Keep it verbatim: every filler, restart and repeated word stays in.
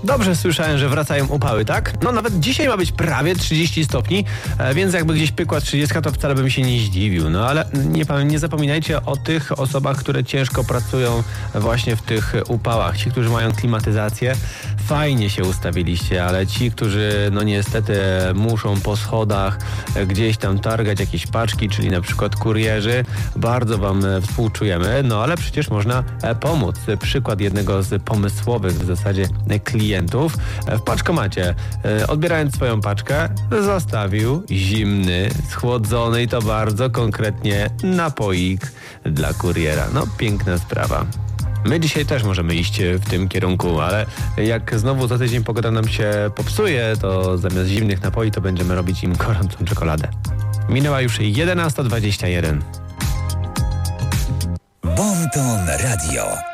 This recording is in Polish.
Dobrze słyszałem, że wracają upały, tak? No nawet dzisiaj ma być prawie trzydzieści stopni, więc jakby gdzieś pykła trzydziestka, to wcale bym się nie zdziwił. No ale nie, nie zapominajcie o tych osobach, które ciężko pracują właśnie w tych upałach. Ci, którzy mają klimatyzację, fajnie się ustawiliście, ale ci, którzy no niestety muszą po schodach gdzieś tam targać jakieś paczki, czyli na przykład kurierzy, bardzo wam współczujemy, no ale przecież można pomóc. Przykład jednego z pomysłowych w zasadzie klientów w paczkomacie, odbierając swoją paczkę, zostawił zimny, schłodzony i to bardzo konkretnie napoik dla kuriera. No piękna sprawa. My dzisiaj też możemy iść w tym kierunku, ale jak znowu za tydzień pogoda nam się popsuje, to zamiast zimnych napoi to będziemy robić im gorącą czekoladę. Minęła już jedenasta dwadzieścia jeden. Bon Ton Radio.